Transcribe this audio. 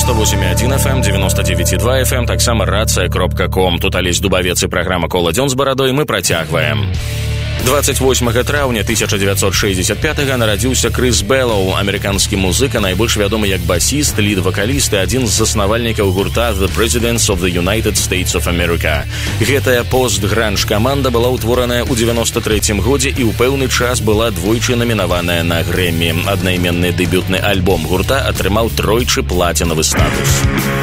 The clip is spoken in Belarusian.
98,1 FM, 99,2 FM, таксама рацыя.ком. Тут Алесь Дубавец і праграма «Кола дзён з барадой». Мы працягваем. 28 траўня 1965-го нарадзіўся Крыс Бэллоу, амерыканскі музыка, найбольш вядомы як басіст, лід-вакаліст і адзін з заснавальнікаў гурта The Presidents of the United States of America. Гэтая пост-гранж-каманда была ўтвораная ў 93-м годзе і ў пэўны час была двойчы намінаваная на Грэмі. Аднайменны дэбютны альбом гурта атрымаў тройчы плацінавы статус.